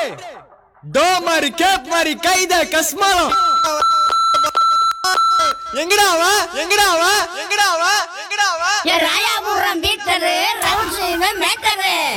to மாதிரி gap மாதிரி கைத கஸ்மாலம் எங்கடாவா Royapuram Peter round matter